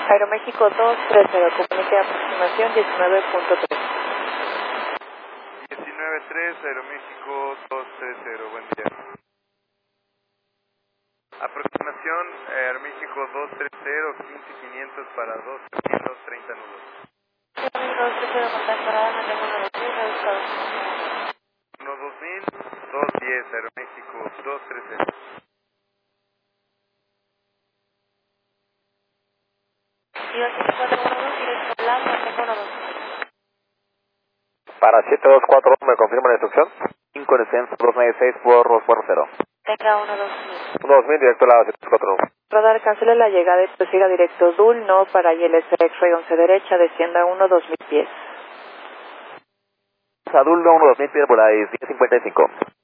Aeroméxico 230, comunique aproximación 19.3. 19.3, Aeroméxico 230, buen día. Aproximación, Aeroméxico 230, 15.500 para 2.300, 30 nudos. Aeroméxico 230, contacto parada, mantengo 12000, reducido. 12000, 210, Aeroméxico 230. Iba 7412, directo Blanco, mantengo 12000. Para 7241, ¿me confirma la instrucción? 5 descenso 296 por 240. Tenga 12000. 2000, directo a la 7241. Radar, cancele la llegada y prosiga directo DUL, no para ILS X-Ray 11 derecha, descienda 2000 pies. Adulto 1 2000 pies por ahí, 1055.